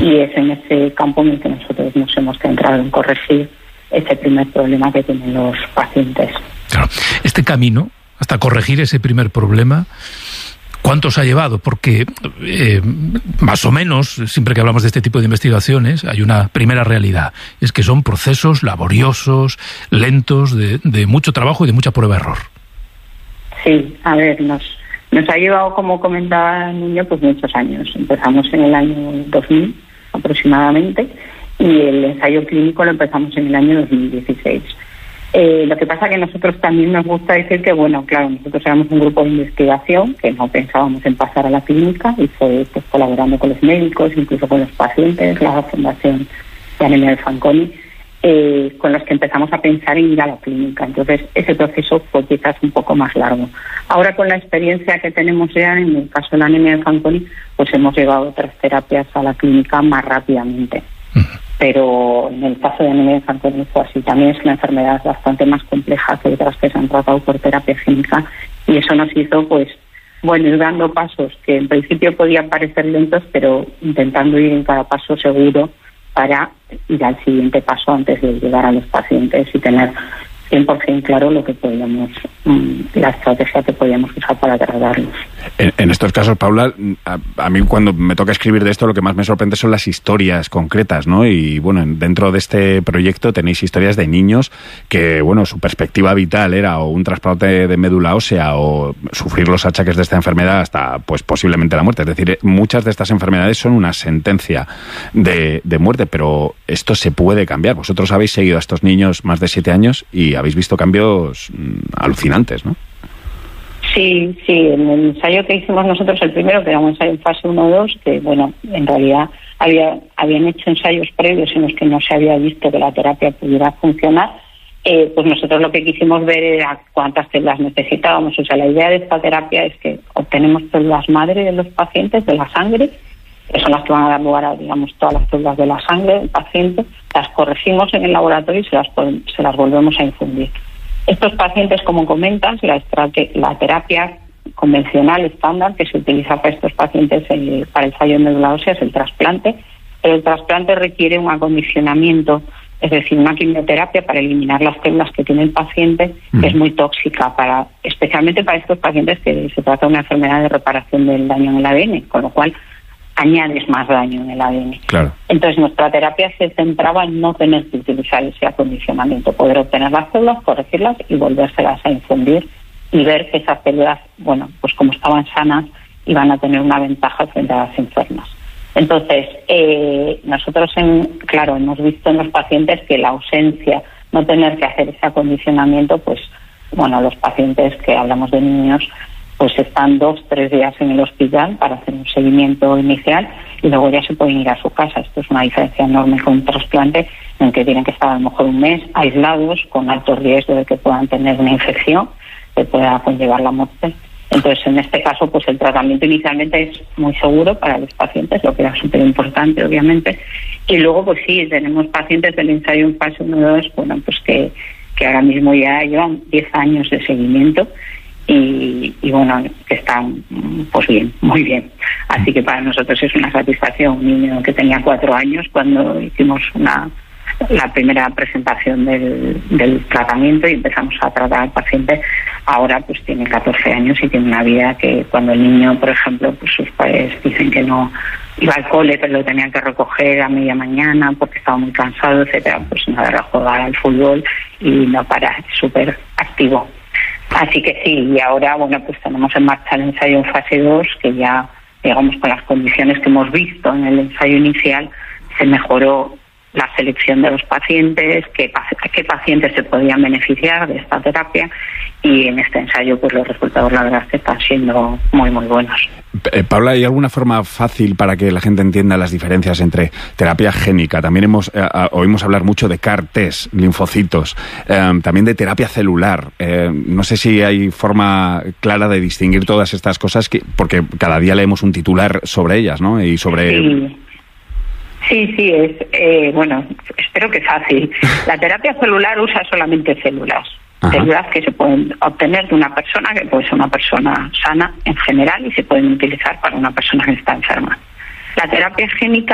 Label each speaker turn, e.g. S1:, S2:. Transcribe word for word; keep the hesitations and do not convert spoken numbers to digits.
S1: Y es en ese campo en el que nosotros nos hemos centrado en corregir ese primer problema que tienen los pacientes.
S2: Claro. Este camino, hasta corregir ese primer problema, ¿cuánto os ha llevado? Porque eh, más o menos, siempre que hablamos de este tipo de investigaciones, hay una primera realidad. Es que son procesos laboriosos, lentos, de, de mucho trabajo y de mucha prueba-error.
S1: Sí, a ver, nos, nos ha llevado, como comentaba el niño, pues muchos años. Empezamos en el año dos mil aproximadamente y el ensayo clínico lo empezamos en el año dos mil dieciséis. Eh, lo que pasa que nosotros también nos gusta decir que, bueno, claro, nosotros éramos un grupo de investigación que no pensábamos en pasar a la clínica y fue pues, colaborando con los médicos, incluso con los pacientes, la Fundación de Anemia de Fanconi, eh, con los que empezamos a pensar en ir a la clínica. Entonces, ese proceso fue quizás un poco más largo. Ahora, con la experiencia que tenemos ya en el caso de la anemia de Fanconi, pues hemos llevado otras terapias a la clínica más rápidamente. Pero en el caso de anemia de Fanconi fue así. También es una enfermedad bastante más compleja que otras que se han tratado por terapia génica y eso nos hizo, pues, bueno, ir dando pasos que en principio podían parecer lentos, pero intentando ir en cada paso seguro para ir al siguiente paso antes de llegar a los pacientes y tener cien por ciento claro lo que podíamos, la estrategia que podíamos usar para tratarlos.
S3: En, en estos casos, Paula, a, a mí cuando me toca escribir de esto lo que más me sorprende son las historias concretas, ¿no? Y bueno, dentro de este proyecto tenéis historias de niños que, bueno, su perspectiva vital era o un trasplante de médula ósea o sufrir los achaques de esta enfermedad hasta, pues, posiblemente la muerte. Es decir, muchas de estas enfermedades son una sentencia de, de muerte, pero esto se puede cambiar. Vosotros habéis seguido a estos niños más de siete años y habéis visto cambios mmm, alucinantes, ¿no?
S1: Sí, sí, en el ensayo que hicimos nosotros, el primero, que era un ensayo en fase uno dos, que bueno, en realidad había, habían hecho ensayos previos en los que no se había visto que la terapia pudiera funcionar, eh, pues nosotros lo que quisimos ver era cuántas células necesitábamos. O sea, la idea de esta terapia es que obtenemos células madre de los pacientes, de la sangre, que son las que van a dar lugar a, digamos, todas las células de la sangre del paciente, las corregimos en el laboratorio y se las, se las volvemos a infundir. Estos pacientes, como comentas, la, estrate- la terapia convencional estándar que se utiliza para estos pacientes eh, para el fallo de médula ósea es el trasplante, pero el trasplante requiere un acondicionamiento, es decir, una quimioterapia para eliminar las células que tiene el paciente, mm. que es muy tóxica, para especialmente para estos pacientes que se trata de una enfermedad de reparación del daño en el A D N, con lo cual añades más daño en el A D N.
S3: Claro.
S1: Entonces nuestra terapia se centraba en no tener que utilizar ese acondicionamiento, poder obtener las células, corregirlas y volvérselas a infundir y ver que esas células, bueno, pues como estaban sanas, iban a tener una ventaja frente a las enfermas. Entonces, eh, nosotros, en, claro, hemos visto en los pacientes que la ausencia, no tener que hacer ese acondicionamiento, pues, bueno, los pacientes que hablamos de niños, pues están dos, tres días en el hospital para hacer un seguimiento inicial y luego ya se pueden ir a su casa. Esto es una diferencia enorme con un trasplante en que tienen que estar a lo mejor un mes aislados con alto riesgo de que puedan tener una infección que pueda conllevar la muerte. Entonces, en este caso, pues el tratamiento inicialmente es muy seguro para los pacientes, lo que era súper importante, obviamente. Y luego, pues sí, tenemos pacientes del ensayo en fase uno dos, bueno, pues que, que ahora mismo ya llevan diez años de seguimiento. Y, y bueno, que están pues bien, muy bien. Así que para nosotros es una satisfacción. Un niño que tenía cuatro años cuando hicimos una la primera presentación del, del tratamiento y empezamos a tratar al paciente, ahora pues tiene catorce años y tiene una vida que cuando el niño, por ejemplo, pues sus padres dicen que no iba al cole, pero lo tenían que recoger a media mañana porque estaba muy cansado, etcétera, pues no era jugar al fútbol y no para, súper activo. Así que sí, y ahora, bueno, pues tenemos en marcha el ensayo en fase dos, que ya, digamos, con las condiciones que hemos visto en el ensayo inicial, se mejoró la selección de los pacientes, qué, qué pacientes se podían beneficiar de esta terapia, y en este ensayo, pues los resultados, la verdad, es que están siendo muy, muy buenos.
S3: Eh, Paula, ¿hay alguna forma fácil para que la gente entienda las diferencias entre terapia génica? También hemos eh, oímos hablar mucho de C A R-Ts, linfocitos, eh, también de terapia celular. Eh, no sé si hay forma clara de distinguir todas estas cosas, que, porque cada día leemos un titular sobre ellas, ¿no? Y sobre...
S1: Sí. Sí, sí, es, eh, bueno, espero que fácil. La terapia celular usa solamente células. Ajá. Células que se pueden obtener de una persona, que puede ser una persona sana en general, y se pueden utilizar para una persona que está enferma. La terapia génica